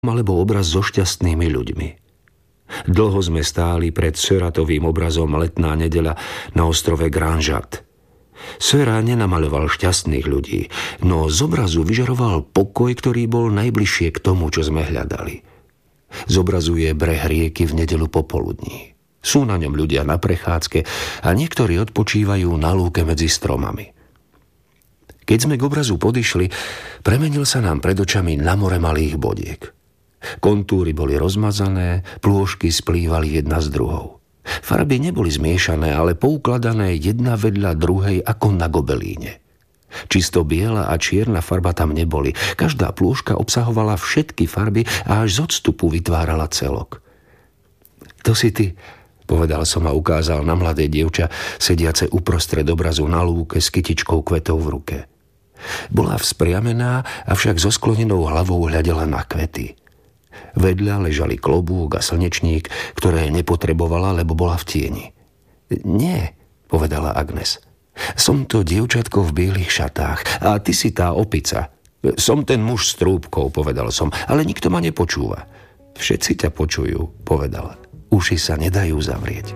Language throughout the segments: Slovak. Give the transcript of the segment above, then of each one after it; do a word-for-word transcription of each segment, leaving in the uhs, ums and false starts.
alebo obraz so šťastnými ľuďmi. Dlho sme stáli pred Seuratovým obrazom Letná nedeľa na ostrove Grand Jat. Seurat nenamaľoval šťastných ľudí, no z obrazu vyžaroval pokoj, ktorý bol najbližšie k tomu, čo sme hľadali. Zobrazuje breh rieky v nedeľu popoludní. Sú na ňom ľudia na prechádzke a niektorí odpočívajú na lúke medzi stromami. Keď sme k obrazu podišli, premenil sa nám pred očami na more malých bodiek. Kontúry boli rozmazané, plôžky splývali jedna s druhou. Farby neboli zmiešané, ale poukladané jedna vedľa druhej ako na gobelíne. Čisto biela a čierna farba tam neboli. Každá plôžka obsahovala všetky farby a až z odstupu vytvárala celok. To si ty, povedal som a ukázal na mladé dievča, sediace uprostred obrazu na lúke s kytičkou kvetov v ruke. Bola vzpriamená, avšak so sklonenou hlavou hľadela na kvety. Vedľa ležali klobúk a slnečník, ktoré nepotrebovala, lebo bola v tieni. Nie, povedala Agnes. Som to dievčatko v bielých šatách a ty si tá opica. Som ten muž s trúbkou, povedal som, ale nikto ma nepočúva. Všetci ťa počujú, povedala. Uši sa nedajú zavrieť.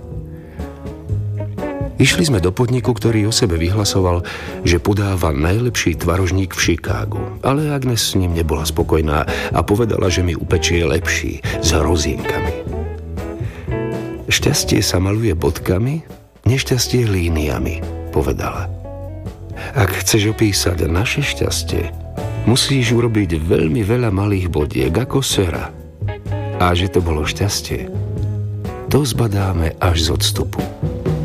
Išli sme do podniku, ktorý o sebe vyhlasoval, že podáva najlepší tvarožník v Chicagu. Ale Agnes s ním nebola spokojná a povedala, že mi upečie lepší, s hrozienkami. Šťastie sa maluje bodkami, nešťastie líniami, povedala. Ak chceš opísať naše šťastie, musíš urobiť veľmi veľa malých bodiek, ako Seurat. A že to bolo šťastie, to zbadáme až z odstupu.